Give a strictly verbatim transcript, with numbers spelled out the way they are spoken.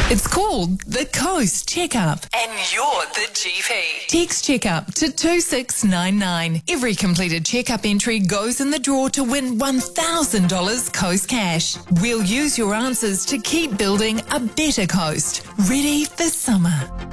It's called the Coast Checkup. And you're the G P. Text Checkup to two six nine nine. Every completed checkup entry goes in the draw to win one thousand dollars Coast Cash. We'll use your answers to keep building a better coast. Ready for summer.